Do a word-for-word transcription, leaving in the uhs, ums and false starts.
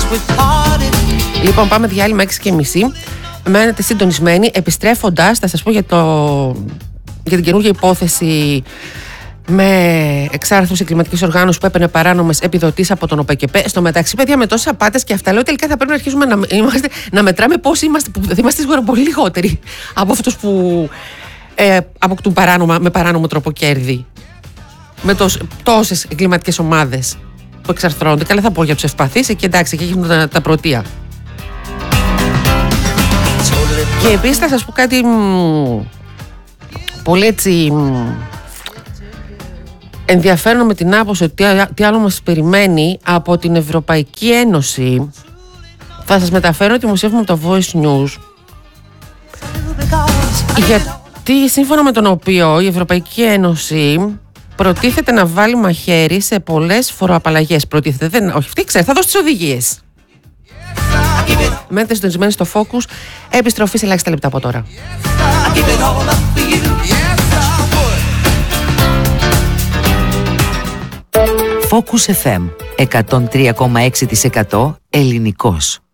Λοιπόν, πάμε διάλειμμα έξι και μισή. Μένετε συντονισμένοι. Επιστρέφοντας, θα σας πω για, το... για την καινούργια υπόθεση με εξάρθρωση κλιματικής οργάνωσης που έπαιρνε παράνομες επιδοτήσεις από τον ΟΠΕΚΕΠΕ. Στο μεταξύ, παιδιά, με τόσες απάτες και αυτά, λέω τελικά θα πρέπει να αρχίσουμε να, είμαστε, να μετράμε πώς είμαστε, που θα είμαστε σίγουρα πολύ λιγότεροι από αυτούς που ε, αποκτούν παράνομα, με παράνομο τρόπο κέρδη. Με τόσες εγκληματικές ομάδες που εξαρθρώνονται. Καλά, θα πω για τους ευπαθείς, εκεί εντάξει, εκεί έχουν τα, τα πρωτεία. Και επίσης θα σας πω κάτι μ, πολύ έτσι μ, ενδιαφέρον με την άποψη ότι τι, τι άλλο μας περιμένει από την Ευρωπαϊκή Ένωση. Θα σας μεταφέρω το δημοσίευμα το Voice News, γιατί σύμφωνα με τον οποίο η Ευρωπαϊκή Ένωση προτίθεται να βάλει μαχαίρι σε πολλές φοροαπαλλαγές. Προτίθεται, δεν, όχι αυτή, ξέρει, θα δώσει τις οδηγίες. Μένετε συντονισμένοι στο Focus. Επιστροφή σε ελάχιστα λεπτά από τώρα. Focus εφ εμ εκατόν τρία κόμμα έξι τοις εκατό ελληνικός.